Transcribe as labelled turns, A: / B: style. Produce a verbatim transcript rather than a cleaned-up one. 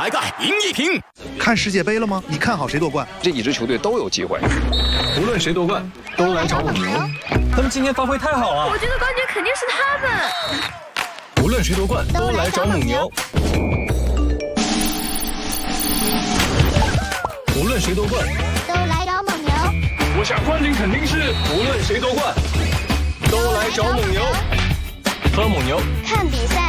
A: 抬盖赢一瓶。
B: 看世界杯了吗？你看好谁夺冠？
C: 这几支球队都有机会，
D: 无论谁夺冠，都来找蒙牛。他们今天发挥太好了，
E: 我觉得冠军肯定是他们。
D: 无论谁夺冠，都来找蒙牛。无论谁夺冠，
F: 都来找蒙牛。
D: 我想冠军肯定是无论谁夺冠，都来找蒙牛。喝蒙牛，
F: 看比赛。